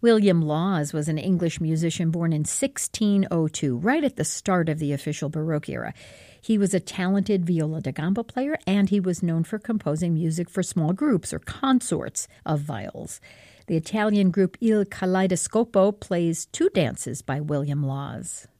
William Laws was an English musician born in 1602, right at the start of the official Baroque era. He was a talented viola da gamba player, and he was known for composing music for small groups or consorts of viols. The Italian group Il Kaleidoscopo plays two dances by William Laws.